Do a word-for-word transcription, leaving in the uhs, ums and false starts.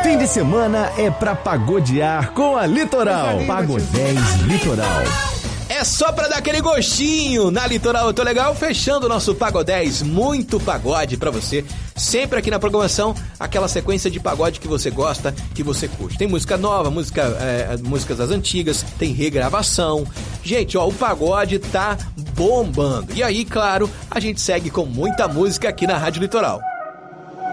Fim de semana é pra pagodear com a Litoral. Pagodez Litoral. É só pra dar aquele gostinho na Litoral. Eu tô legal, fechando o nosso Pagodez. Muito pagode pra você. Sempre aqui na programação, aquela sequência de pagode que você gosta, que você curte. Tem música nova, música, é, músicas das antigas, tem regravação. Gente, ó, o pagode tá bombando. E aí, claro, a gente segue com muita música aqui na Rádio Litoral.